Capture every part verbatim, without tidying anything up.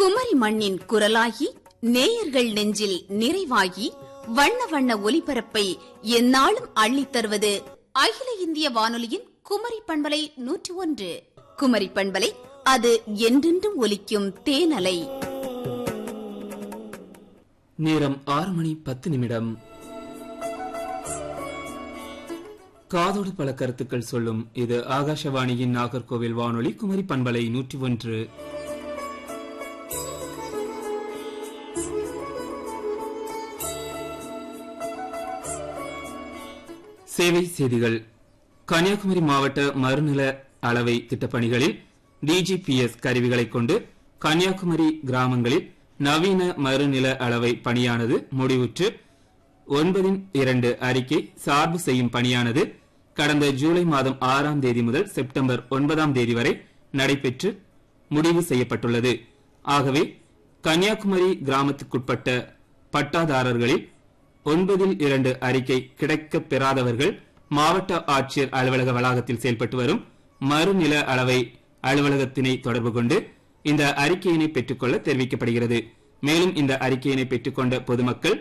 குமரி மண்ணின் குரலாகி நேயர்கள் நெஞ்சில் நிறைவாகி வண்ண வண்ண ஒலிபரப்பை எந்நாளும் அள்ளித் தருவது அகில இந்திய வானொலியின் குமரி பண்பலை நூற்றி ஒன்று. குமரி பண்பலை, அது என்றென்றும் ஒலிக்கும் தேனலை. நேரம் ஆறு மணி பத்து நிமிடம். காதோடு பல கருத்துக்கள் சொல்லும் இது ஆகாஷவாணியின் நாகர்கோவில் வானொலி குமரி பண்பலை நூற்றி ஒன்று. சேவை செய்திகள். கன்னியாகுமரி மாவட்ட மறுநில அளவை திட்டப்பணிகளில் டிஜிபிஎஸ் கருவிகளை கொண்டு கன்னியாகுமரி கிராமங்களில் நவீன மறுநில அளவை பணியானது முடிவுற்று ஒன்பதின் இரண்டு அறிக்கை சார்பு செய்யும் பணியானது கடந்த ஜூலை மாதம் ஆறாம் தேதி முதல் செப்டம்பர் ஒன்பதாம் தேதி வரை நடைபெற்று முடிவு செய்யப்பட்டுள்ளது. ஆகவே கன்னியாகுமரி கிராமத்துக்குட்பட்ட பட்டாதாரர்களில் ஒன்பதில் இரண்டு அறிக்கை கிடைக்கப் பெறாதவர்கள் மாவட்ட ஆட்சியர் அலுவலக வளாகத்தில் செயல்பட்டு வரும் மறுநில அளவை அலுவலகத்தினை தொடர்பு கொண்டு இந்த அறிக்கையினை பெற்றுக்கொள்ள தெரிவிக்கப்படுகிறது. மேலும் இந்த அறிக்கையினை பெற்றுக்கொண்ட பொதுமக்கள்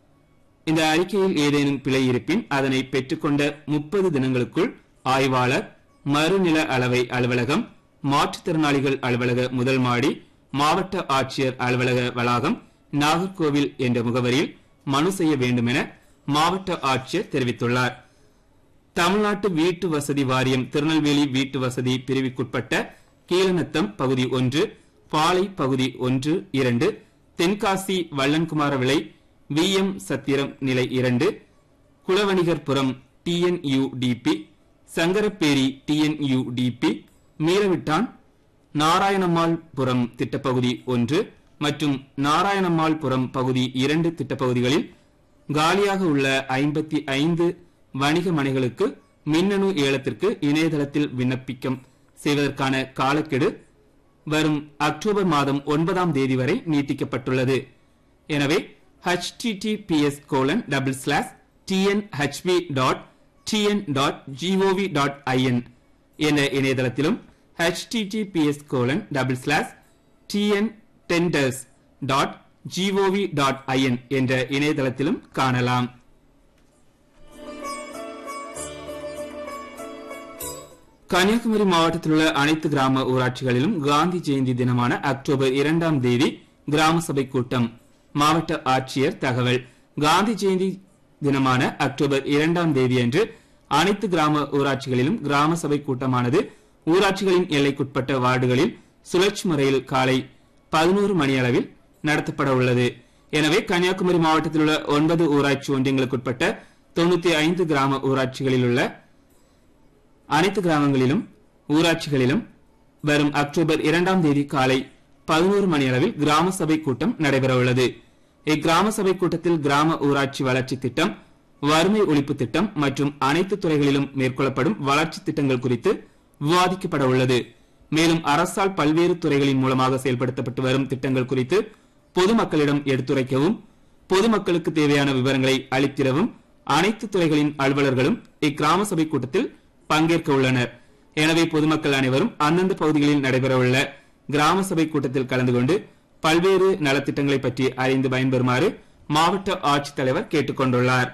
இந்த அறிக்கையில் ஏதேனும் பிழை இருப்பின் அதனை பெற்றுக்கொண்ட முப்பது தினங்களுக்குள் ஆய்வாளர், மறுநில அளவை அலுவலகம், மாற்றுத்திறனாளிகள் அலுவலக முதல் மாடி, மாவட்ட ஆட்சியர் அலுவலக வளாகம், நாகர்கோவில் என்ற முகவரியில் மனு செய்ய வேண்டும் என மாவட்ட ஆட்சியர் தெரிவித்துள்ளார். தமிழ்நாட்டு வீட்டு வசதி வாரியம் திருநெல்வேலி வீட்டு வசதி பிரிவுக்குட்பட்ட கீழநத்தம் பகுதி ஒன்று, பாலை பகுதி ஒன்று இரண்டு, தென்காசி வல்லன்குமார விளை வி எம் சத்திரம் நிலை இரண்டு, குளவணிகர்புரம் டிஎன்யூடிபி, சங்கரப்பேரி டிஎன்யூடிபி, மீரவிட்டான் நாராயணம்மாள்புரம் திட்டப்பகுதி ஒன்று மற்றும் நாராயணம்மாள்புரம் பகுதி இரண்டு திட்டப்பகுதிகளில் காலியாக உள்ள ஐம்பத்தி ஐந்து வணிக மனைகளுக்கு மின்னணு ஏலத்திற்கு இணையதளத்தில் விண்ணப்பிக்கம் செய்வதற்கான காலக்கெடு வரும் அக்டோபர் மாதம் ஒன்பதாம் தேதி வரை நீட்டிக்கப்பட்டுள்ளது. எனவே HTTPS colon double slash TNHB dot TN dot gov dot IN என்ற இணையதளத்திலும் HTTPS colon double slash TN tenders dot gov dot IN என்ற இணையதளத்திலும் காணலாம். கன்னியாகுமரி மாவட்டத்தில் உள்ள அனைத்து கிராம ஊராட்சிகளிலும் காந்தி ஜெயந்தி தினமான அக்டோபர் இரண்டாம் தேதி கிராம சபை கூட்டம். மாவட்ட ஆட்சியர் தகவல். காந்தி ஜெயந்தி தினமான அக்டோபர் இரண்டாம் தேதி அன்று அனைத்து கிராம ஊராட்சிகளிலும் கிராம சபை கூட்டமானது ஊராட்சிகளின் எல்லைக்குட்பட்ட வார்டுகளில் சுழற்சி முறையில் காலை பதினோரு மணி அளவில் நடத்தப்பட உள்ளது. எனவே கன்னியாகுமரி மாவட்டத்தில் உள்ள ஒன்பது ஊராட்சி ஒன்றியங்களுக்குட்பட்ட தொண்ணூத்தி ஐந்து கிராம ஊராட்சிகளில் உள்ள அனைத்து கிராமங்களிலும் ஊராட்சிகளிலும் வரும் அக்டோபர் இரண்டாம் தேதி காலை பதினோரு மணி அளவில் கிராம சபை கூட்டம் நடைபெற உள்ளது. இக்கிராம சபை கூட்டத்தில் கிராம ஊராட்சி வளர்ச்சி திட்டம், வறுமை ஒழிப்பு திட்டம் மற்றும் அனைத்து துறைகளிலும் மேற்கொள்ளப்படும் வளர்ச்சி திட்டங்கள் குறித்து விவாதிக்கப்பட உள்ளது. மேலும் அரசால் பல்வேறு துறைகளின் மூலமாக செயல்படுத்தப்பட்டு வரும் திட்டங்கள் குறித்து பொதுமக்களிடம் எடுத்துரைக்கவும் பொதுமக்களுக்கு தேவையான விவரங்களை அளித்திடவும் அனைத்து துறைகளின் அலுவலர்களும் இக்கிராம சபை கூட்டத்தில் பங்கேற்க உள்ளனர். எனவே பொதுமக்கள் அனைவரும் அந்தந்த பகுதிகளில் நடைபெறவுள்ள கிராம சபை கூட்டத்தில் கலந்து கொண்டு பல்வேறு நலத்திட்டங்களை பற்றி அறிந்து பயன்பெறுமாறு மாவட்ட ஆட்சித்தலைவர் கேட்டுக் கொண்டுள்ளார்.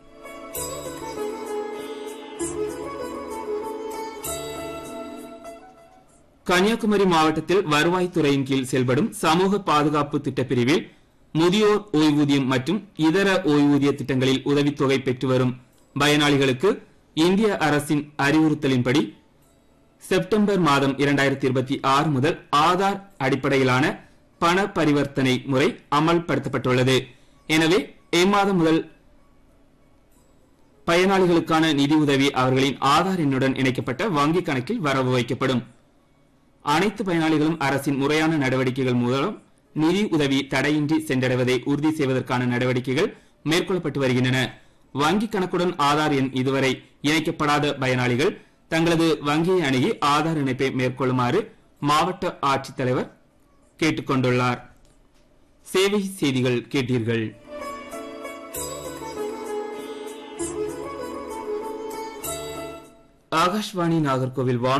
கன்னியாகுமரி மாவட்டத்தில் வருவாய்த்துறையின் கீழ் செயல்படும் சமூக பாதுகாப்பு திட்டப்பிரிவில் முதியோர் ஓய்வூதியம் மற்றும் இதர ஓய்வூதிய திட்டங்களில் உதவித்தொகை பெற்று வரும் பயனாளிகளுக்கு இந்திய அரசின் அறிவுறுத்தலின்படி செப்டம்பர் மாதம் இரண்டாயிரத்தி இருபத்தி ஆறு முதல் ஆதார் அடிப்படையிலான பண பரிவர்த்தனை முறை அமல்படுத்தப்பட்டுள்ளது. எனவே இம்மாதம் முதல் பயனாளிகளுக்கான நிதி உதவி அவர்களின் ஆதார் எண்ணுடன் இணைக்கப்பட்ட வங்கிக் கணக்கில் வரவு வைக்கப்படும். அனைத்து பயனாளிகளும் அரசின் முறையான நடவடிக்கைகள் மூலம் நிதி உதவி தடையின்றி சென்றடைவதை உறுதி செய்வதற்கான நடவடிக்கைகள் மேற்கொள்ளப்பட்டு வருகின்றன. வங்கிக் கணக்குடன் ஆதார் எண் இதுவரை இணைக்கப்படாத பயனாளிகள் தங்களது வங்கியை அணுகி ஆதார் இணைப்பை மேற்கொள்ளுமாறு மாவட்ட ஆட்சித்தலைவர் கேட்டுக் கொண்டுள்ளார். சேவை செய்திகள் கேட்டீர்கள். ஆகாஷ்வாணி நாகர்கோவில் வானொலி